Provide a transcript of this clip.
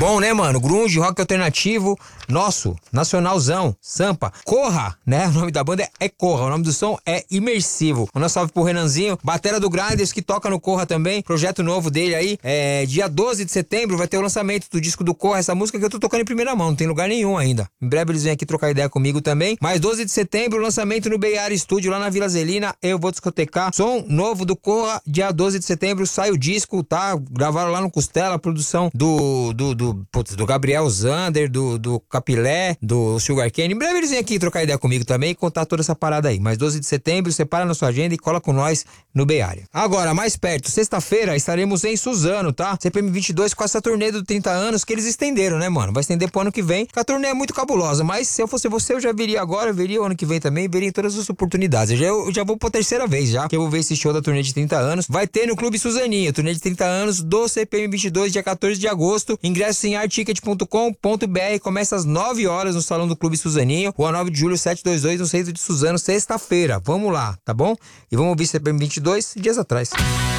Bom, né, mano? Grunge, rock alternativo, nosso, nacionalzão, Sampa. Corra, né? O nome da banda é Corra, o nome do som é Imersivo. Um salve pro Renanzinho, batera do Grinders, que toca no Corra também, projeto novo dele aí. Dia 12 de setembro vai ter o lançamento do disco do Corra, essa música que eu tô tocando em primeira mão, não tem lugar nenhum ainda. Em breve eles vêm aqui trocar ideia comigo também. Mas 12 de setembro, lançamento no Bay Area Studio, lá na Vila Zelina, eu vou discotecar. Som novo do Corra, dia 12 de setembro sai o disco, tá? Gravaram lá no Costela, a produção do Gabriel Zander, do Capilé, do Sugar Cane. Em breve eles vêm aqui trocar ideia comigo também e contar toda essa parada aí. Mas 12 de setembro, separa na sua agenda e cola com nós no Bay Area. Agora, mais perto, sexta-feira estaremos em Suzano, tá? CPM 22 com essa turnê do 30 anos que eles estenderam, né, mano? Vai estender pro ano que vem, porque a turnê é muito cabulosa, mas se eu fosse você, eu já viria agora, eu viria o ano que vem também, viria em todas as oportunidades. Eu já vou pra terceira vez já, que eu vou ver esse show da turnê de 30 anos. Vai ter no Clube Suzaninho, turnê de 30 anos do CPM 22, dia 14 de agosto. Ingresso em artticket.com.br, começa às 9 horas no Salão do Clube Suzaninho, Rua 9 de Julho 722, no centro de Suzano, sexta-feira. Vamos lá, tá bom? E vamos ouvir CPM 22 dias atrás.